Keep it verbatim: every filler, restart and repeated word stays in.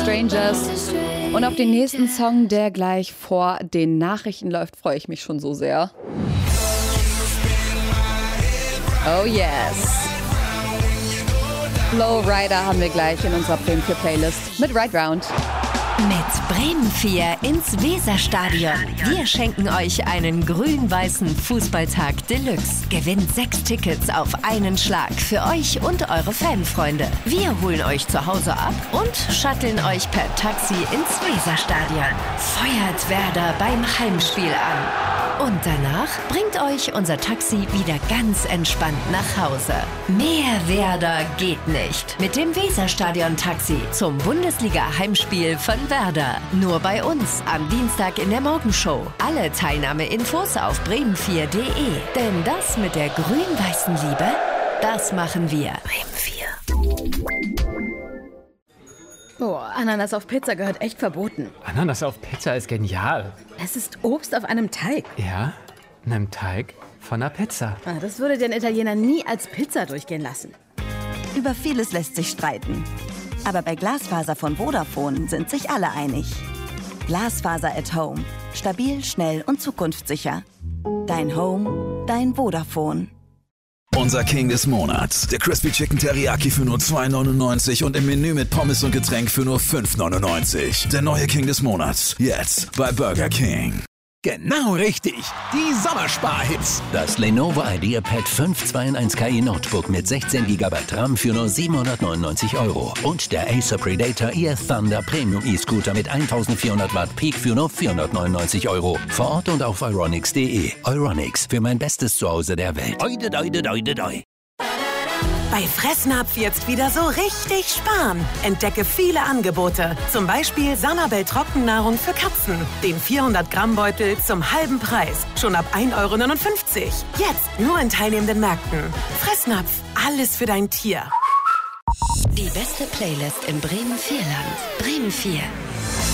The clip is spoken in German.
Strangers. Und auf den nächsten Song, der gleich vor den Nachrichten läuft, freue ich mich schon so sehr. Oh yes. Flowrider haben wir gleich in unserer Bremen vier Playlist mit Ride Round. Mit Bremen vier ins Weserstadion. Wir schenken euch einen grün-weißen Fußballtag Deluxe. Gewinnt sechs Tickets auf einen Schlag für euch und eure Fanfreunde. Wir holen euch zu Hause ab und shutteln euch per Taxi ins Weserstadion. Feuert Werder beim Heimspiel an. Und danach bringt euch unser Taxi wieder ganz entspannt nach Hause. Mehr Werder geht nicht. Mit dem Weserstadion-Taxi zum Bundesliga-Heimspiel von Werder. Nur bei uns am Dienstag in der Morgenshow. Alle Teilnahmeinfos auf bremen vier punkt de. Denn das mit der grün-weißen Liebe, das machen wir. Bremen vier. Boah, Ananas auf Pizza gehört echt verboten. Ananas auf Pizza ist genial. Es ist Obst auf einem Teig. Ja, einem Teig von einer Pizza. Ah, das würde den Italiener nie als Pizza durchgehen lassen. Über vieles lässt sich streiten. Aber bei Glasfaser von Vodafone sind sich alle einig. Glasfaser at Home. Stabil, schnell und zukunftssicher. Dein Home, dein Vodafone. Unser King des Monats. Der Crispy Chicken Teriyaki für nur zwei neunundneunzig und im Menü mit Pommes und Getränk für nur fünf neunundneunzig. Der neue King des Monats. Jetzt bei Burger King. Genau richtig. Die Sommerspar-Hits. Das Lenovo IdeaPad fünf zwei in eins Ki Notebook mit sechzehn Gigabyte RAM für nur siebenhundertneunundneunzig Euro. Und der Acer Predator Ear Thunder Premium E-Scooter mit eintausendvierhundert Watt Peak für nur vierhundertneunundneunzig Euro. Vor Ort und auf euronics punkt de. Euronics, für mein bestes Zuhause der Welt. Doi, doi, doi, doi, doi. Bei Fressnapf jetzt wieder so richtig sparen. Entdecke viele Angebote. Zum Beispiel Sanabel Trockennahrung für Katzen. Den vierhundert Gramm Beutel zum halben Preis. Schon ab ein Euro neunundfünfzig. Jetzt nur in teilnehmenden Märkten. Fressnapf. Alles für dein Tier. Die beste Playlist im Bremen vier Land. Bremen vier.